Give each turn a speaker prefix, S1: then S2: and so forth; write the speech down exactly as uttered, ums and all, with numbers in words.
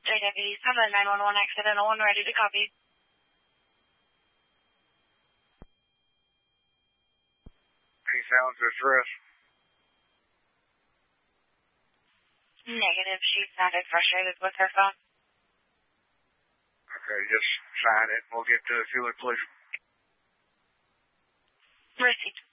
S1: J W seven nine one one accidental one ready to copy.
S2: He sounds distressed.
S1: Negative. She sounded frustrated with her phone.
S2: Okay, just sign it. We'll get to it. If you would, please.
S1: Received.